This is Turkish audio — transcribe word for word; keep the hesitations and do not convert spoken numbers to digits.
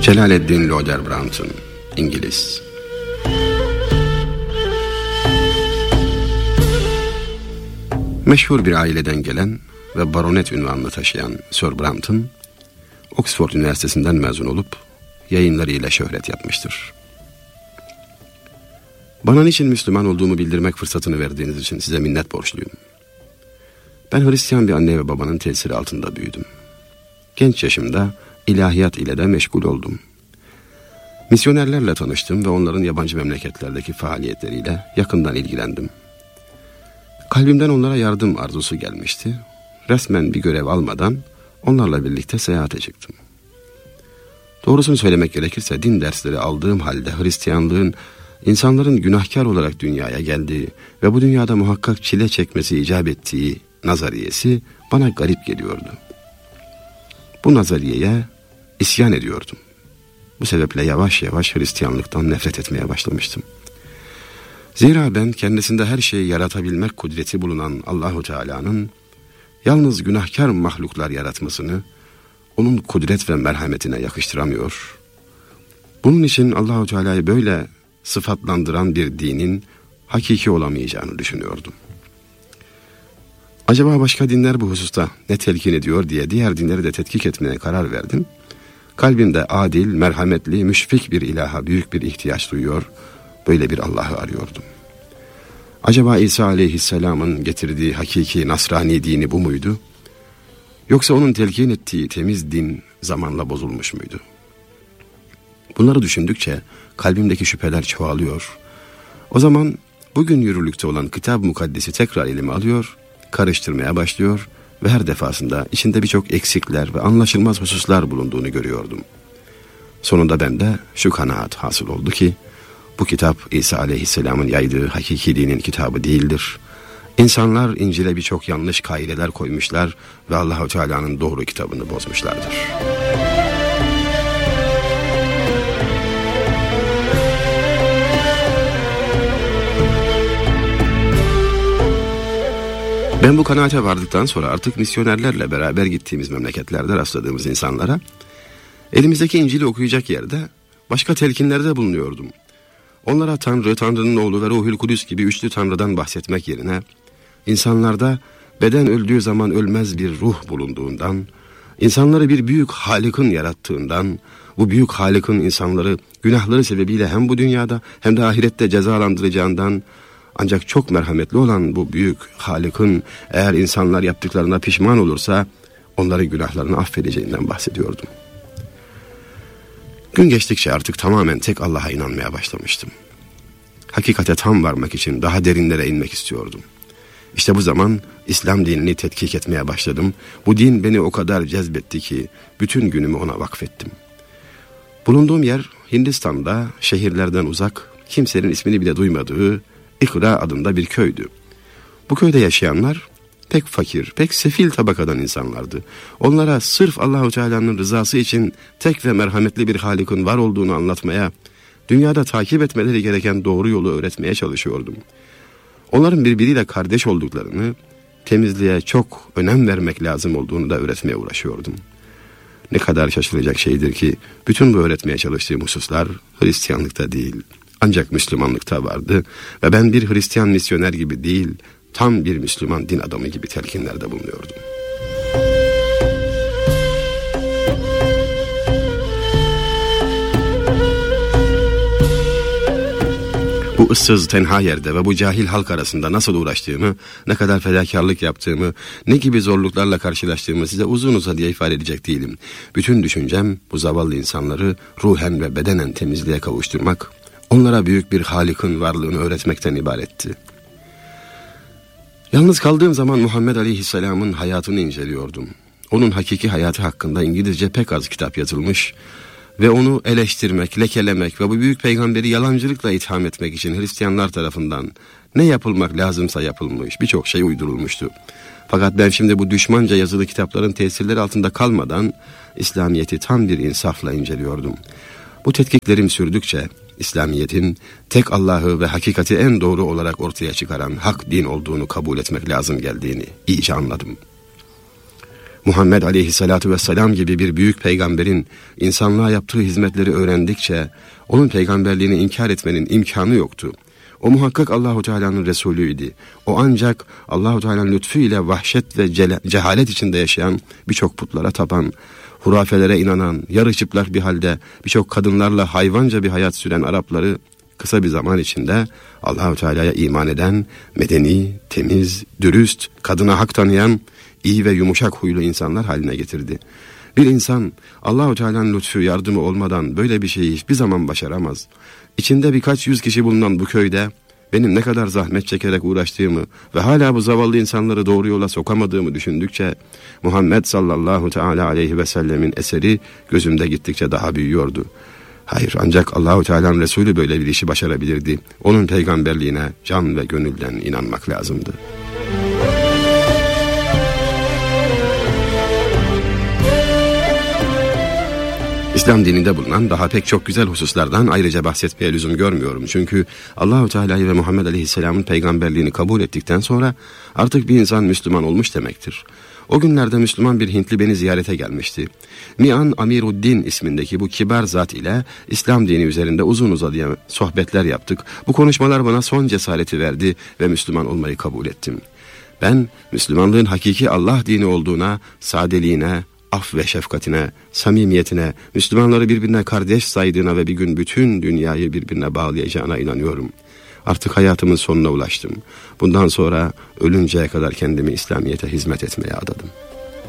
Celaleddin Lodder Brownson, İngiliz. Meşhur bir aileden gelen ve baronet unvanını taşıyan Sir Brompton, Oxford Üniversitesi'nden mezun olup yayınlarıyla şöhret yapmıştır. Bana niçin Müslüman olduğumu bildirmek fırsatını verdiğiniz için size minnet borçluyum. Ben Hristiyan bir anne ve babanın tesiri altında büyüdüm. Genç yaşımda ilahiyat ile de meşgul oldum. Misyonerlerle tanıştım ve onların yabancı memleketlerdeki faaliyetleriyle yakından ilgilendim. Kalbimden onlara yardım arzusu gelmişti. Resmen bir görev almadan onlarla birlikte seyahate çıktım. Doğrusunu söylemek gerekirse din dersleri aldığım halde Hristiyanlığın insanların günahkar olarak dünyaya geldiği ve bu dünyada muhakkak çile çekmesi icap ettiği nazariyesi bana garip geliyordu. Bu nazariyeye isyan ediyordum. Bu sebeple yavaş yavaş Hristiyanlıktan nefret etmeye başlamıştım. Zira ben kendisinde her şeyi yaratabilmek kudreti bulunan Allahu Teala'nın yalnız günahkar mahluklar yaratmasını onun kudret ve merhametine yakıştıramıyor. Bunun için Allahu Teala'yı böyle sıfatlandıran bir dinin hakiki olamayacağını düşünüyordum. Acaba başka dinler bu hususta ne telkin ediyor diye diğer dinleri de tetkik etmeye karar verdim. Kalbimde adil, merhametli, müşfik bir ilaha büyük bir ihtiyaç duyuyor, böyle bir Allah'ı arıyordum. Acaba İsa Aleyhisselam'ın getirdiği hakiki Nasrani dini bu muydu? Yoksa onun telkin ettiği temiz din zamanla bozulmuş muydu? Bunları düşündükçe kalbimdeki şüpheler çoğalıyor. O zaman bugün yürürlükte olan Kitab-ı Mukaddes'i tekrar elime alıyor, karıştırmaya başlıyor ve her defasında içinde birçok eksikler ve anlaşılmaz hususlar bulunduğunu görüyordum. Sonunda bende şu kanaat hasıl oldu ki, bu kitap İsa Aleyhisselam'ın yaydığı hakiki dinin kitabı değildir. İnsanlar İncil'e birçok yanlış kaideler koymuşlar ve Allah-u Teala'nın doğru kitabını bozmuşlardır. Ben bu kanaate vardıktan sonra artık misyonerlerle beraber gittiğimiz memleketlerde rastladığımız insanlara elimizdeki İncil'i okuyacak yerde başka telkinlerde bulunuyordum. Onlara Tanrı, Tanrı'nın oğlu ve Ruhul Kudüs gibi üçlü Tanrı'dan bahsetmek yerine insanlarda beden öldüğü zaman ölmez bir ruh bulunduğundan, insanları bir büyük Halık'ın yarattığından, bu büyük Halık'ın insanları günahları sebebiyle hem bu dünyada hem de ahirette cezalandıracağından, ancak çok merhametli olan bu büyük Halık'ın eğer insanlar yaptıklarına pişman olursa onların günahlarını affedeceğinden bahsediyordum. Gün geçtikçe artık tamamen tek Allah'a inanmaya başlamıştım. Hakikate tam varmak için daha derinlere inmek istiyordum. İşte bu zaman İslam dinini tetkik etmeye başladım. Bu din beni o kadar cezbetti ki bütün günümü ona vakfettim. Bulunduğum yer Hindistan'da, şehirlerden uzak, kimsenin ismini bile duymadığı İkra adında bir köydü. Bu köyde yaşayanlar pek fakir, pek sefil tabakadan insanlardı. Onlara sırf Allahu Teala'nın rızası için tek ve merhametli bir Halık'ın var olduğunu anlatmaya, dünyada takip etmeleri gereken doğru yolu öğretmeye çalışıyordum. Onların birbiriyle kardeş olduklarını, temizliğe çok önem vermek lazım olduğunu da öğretmeye uğraşıyordum. Ne kadar şaşılacak şeydir ki bütün bu öğretmeye çalıştığım hususlar Hristiyanlıkta değil, ancak Müslümanlıkta vardı ve ben bir Hristiyan misyoner gibi değil, tam bir Müslüman din adamı gibi telkinlerde bulunuyordum. Bu ıssız tenha yerde ve bu cahil halk arasında nasıl uğraştığımı, ne kadar fedakarlık yaptığımı, ne gibi zorluklarla karşılaştığımı size uzun uzadıya ifade edecek değilim. Bütün düşüncem bu zavallı insanları ruhen ve bedenen temizliğe kavuşturmak, onlara büyük bir Halık'ın varlığını öğretmekten ibaretti. Yalnız kaldığım zaman Muhammed Aleyhisselam'ın hayatını inceliyordum. Onun hakiki hayatı hakkında İngilizce pek az kitap yazılmış ve onu eleştirmek, lekelemek ve bu büyük peygamberi yalancılıkla itham etmek için Hristiyanlar tarafından ne yapılmak lazımsa yapılmış, birçok şey uydurulmuştu. Fakat ben şimdi bu düşmanca yazılı kitapların tesirleri altında kalmadan İslamiyet'i tam bir insafla inceliyordum. Bu tetkiklerim sürdükçe İslamiyet'in tek Allah'ı ve hakikati en doğru olarak ortaya çıkaran hak din olduğunu kabul etmek lazım geldiğini iyice anladım. Muhammed aleyhissalatu vesselam gibi bir büyük peygamberin insanlığa yaptığı hizmetleri öğrendikçe onun peygamberliğini inkar etmenin imkanı yoktu. O muhakkak Allahu Teala'nın Resulüydü. O ancak Allahu Teala'nın lütfuyla vahşet ve cehalet içinde yaşayan, birçok putlara tapan, hurafelere inanan, yarı çıplak bir halde birçok kadınlarla hayvanca bir hayat süren Arapları kısa bir zaman içinde Allahu Teala'ya iman eden, medeni, temiz, dürüst, kadına hak tanıyan, iyi ve yumuşak huylu insanlar haline getirdi. Bir insan Allahu Teala'nın lütfu yardımı olmadan böyle bir şeyi hiçbir zaman başaramaz. İçinde birkaç yüz kişi bulunan bu köyde benim ne kadar zahmet çekerek uğraştığımı ve hala bu zavallı insanları doğru yola sokamadığımı düşündükçe Muhammed sallallahu teala aleyhi ve sellemin eseri gözümde gittikçe daha büyüyordu. Hayır, ancak Allahu Teala'nın Resulü böyle bir işi başarabilirdi. Onun peygamberliğine can ve gönülden inanmak lazımdı. İslam dininde bulunan daha pek çok güzel hususlardan ayrıca bahsetmeye lüzum görmüyorum. Çünkü Allahu Teala'yı ve Muhammed Aleyhisselam'ın peygamberliğini kabul ettikten sonra artık bir insan Müslüman olmuş demektir. O günlerde Müslüman bir Hintli beni ziyarete gelmişti. Mi'an Amiruddin ismindeki bu kibar zat ile İslam dini üzerinde uzun uzadıya sohbetler yaptık. Bu konuşmalar bana son cesareti verdi ve Müslüman olmayı kabul ettim. Ben Müslümanlığın hakiki Allah dini olduğuna, sadeliğine, af ve şefkatine, samimiyetine, Müslümanları birbirine kardeş saydığına ve bir gün bütün dünyayı birbirine bağlayacağına inanıyorum. Artık hayatımın sonuna ulaştım. Bundan sonra ölünceye kadar kendimi İslamiyet'e hizmet etmeye adadım.